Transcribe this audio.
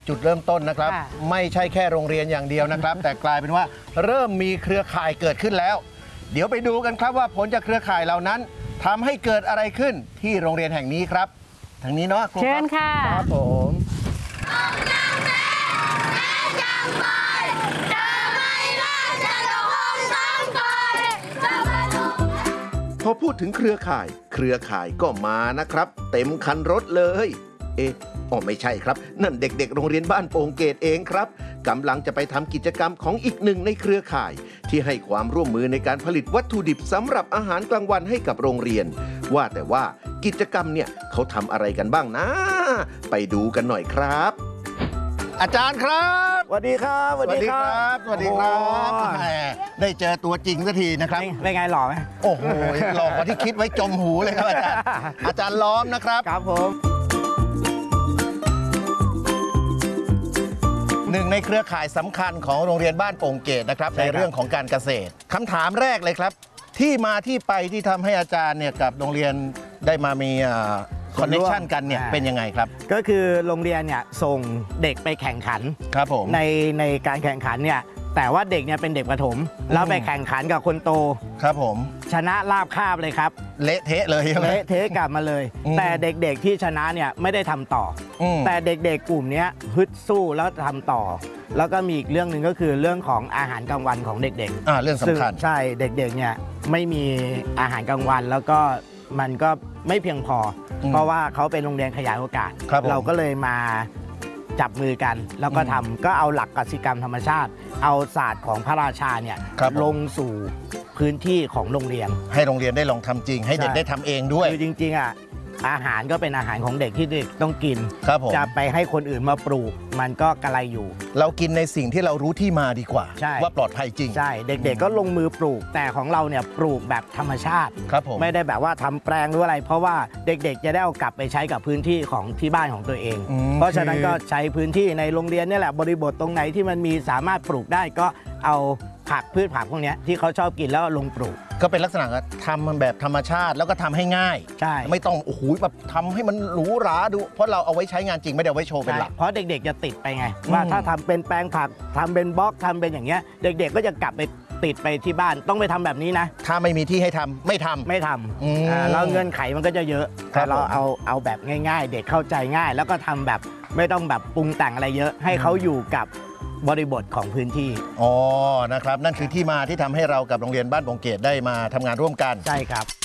จุดเริ่มต้นนะครับไม่ใช่แค่โรงเรียนอย่างเดียวนะครับ แต่กลายเป็นว่าเริ่มมีเครือข่ายเกิดขึ้นแล้ว เดี๋ยวไปดูกันครับว่าผลจากเครือข่ายเหล่านั้นทำให้เกิดอะไรขึ้นที่โรงเรียนแห่งนี้ครับทางนี้เนาะครูเชิญค่ะครับผมพอพูดถึงเครือข่ายก็มานะครับเต็มคันรถเลยไม่ใช่ครับนั่นเด็กๆโรงเรียนบ้านโป่งเกตเองครับกำลังจะไปทำกิจกรรมของอีกหนึ่งในเครือข่าย ที่ให้ความร่วมมือในการผลิตวัตถุดิบสำหรับอาหารกลางวันให้กับโรงเรียนว่าแต่ว่ากิจกรรมเนี่ยเขาทำอะไรกันบ้างนะไปดูกันหน่อยครับ อาจารย์ครับสวัสดีครับสวัสดีครับได้เจอตัวจริงสักทีนะครับเป็นไงหล่อไหมโอ้โหหล่อกว่าที่คิดไว้จมหูเลยครับอาจารย์ล้อมนะครับครับผมหนึ่งในเครือข่ายสำคัญของโรงเรียนบ้านโป่งเกตนะครับในเรื่องของการเกษตรคำถามแรกเลยครับที่มาที่ไปที่ทำให้อาจารย์เนี่ยกับโรงเรียนได้มามีคอนเนคชั่นกันเนี่ยเป็นยังไงครับก็คือโรงเรียนเนี่ยส่งเด็กไปแข่งขันครับผมในการแข่งขันเนี่ยแต่ว่าเด็กเนี่ยเป็นเด็กประถมแล้วไปแข่งขันกับคนโตครับผมชนะราบคาบเลยครับเละเทะเลยเละเทะกลับมาเลยแต่เด็กๆที่ชนะเนี่ยไม่ได้ทำต่อแต่เด็กๆกลุ่มนี้ฮึดสู้แล้วทำต่อแล้วก็มีอีกเรื่องหนึ่งก็คือเรื่องของอาหารกลางวันของเด็กๆเรื่องสำคัญใช่เด็กๆเนี่ยไม่มีอาหารกลางวันแล้วก็มันก็ไม่เพียงพอเพราะว่าเขาเป็นโรงเรียนขยายโอกาสเราก็เลยมาจับมือกันแล้วก็ทำก็เอาหลักกสิกรรมธรรมชาติเอาศาสตร์ของพระราชาเนี่ยลงสู่พื้นที่ของโรงเรียนให้โรงเรียนได้ลองทำจริงให้เด็กได้ทำเองด้วยคือจริงๆอาหารก็เป็นอาหารของเด็กที่เด็กต้องกินจะไปให้คนอื่นมาปลูกมันก็กระไรอยู่เรากินในสิ่งที่เรารู้ที่มาดีกว่าว่าปลอดภัยจริงใช่เด็กๆก็ลงมือปลูกแต่ของเราเนี่ยปลูกแบบธรรมชาติไม่ได้แบบว่าทำแปลงหรืออะไรเพราะว่าเด็กๆจะได้เอากลับไปใช้กับพื้นที่ของที่บ้านของตัวเองเพราะฉะนั้นก็ใช้พื้นที่ในโรงเรียนนี่แหละบริบทตรงไหนที่มันมีสามารถปลูกได้ก็เอาพืชผักพวกนี้ที่เขาชอบกินแล้วลงปลูกก็เป็นลักษณะทำมันแบบธรรมชาติแล้วก็ทำให้ง่ายใช่ไม่ต้องโอ้โหแบบทำให้มันหรูหราดูเพราะเราเอาไว้ใช้งานจริงไม่ได้เอาไว้โชว์เป็นหลักเพราะเด็กๆจะติดไปไงว่าถ้าทำเป็นแปลงผักทำเป็นบล็อกทำเป็นอย่างเงี้ยเด็กๆก็จะกลับไปติดไปที่บ้านต้องไปทำแบบนี้นะถ้าไม่มีที่ให้ทำไม่ทำแล้วเงื่อนไขมันก็จะเยอะแต่เราเอาแบบง่ายๆเด็กเข้าใจง่ายแล้วก็ทำแบบไม่ต้องแบบปรุงแต่งอะไรเยอะให้เขาอยู่กับบริบทของพื้นที่นะครับนั่นคือที่มาที่ทำให้เรากับโรงเรียนบ้านโป่งเกตได้มาทำงานร่วมกันใช่ครับ